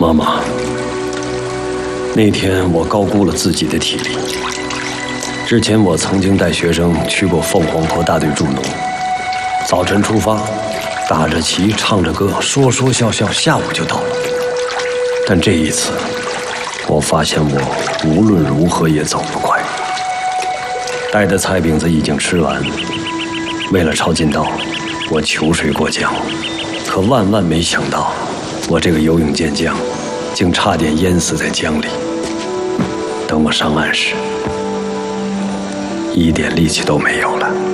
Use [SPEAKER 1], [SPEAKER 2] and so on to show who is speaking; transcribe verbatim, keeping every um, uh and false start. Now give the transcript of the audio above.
[SPEAKER 1] 妈妈，那天我高估了自己的体力。之前我曾经带学生去过凤凰坡大队驻农，早晨出发，打着旗，唱着歌，说说笑笑，下午就到了。但这一次，我发现我无论如何也走不快。带的菜饼子已经吃完，为了抄近道，我求水过江，可万万没想到，我这个游泳健将竟差点淹死在江里。等我上岸时，一点力气都没有了。